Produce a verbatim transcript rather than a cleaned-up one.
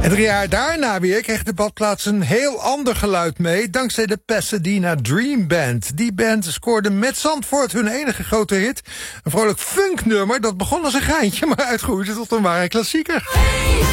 En drie jaar daarna weer kreeg de badplaats een heel ander geluid mee, dankzij de Pasadena Dream Band. Die band scoorde met Zandvoort hun enige grote hit. Een vrolijk funknummer dat begon als een geintje, maar uitgroeide tot een ware klassieker.